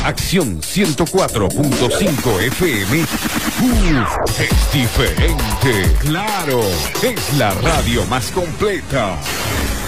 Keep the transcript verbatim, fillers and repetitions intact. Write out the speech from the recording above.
Acción ciento cuatro punto cinco F M. Uf, es diferente. Claro, es la radio más completa.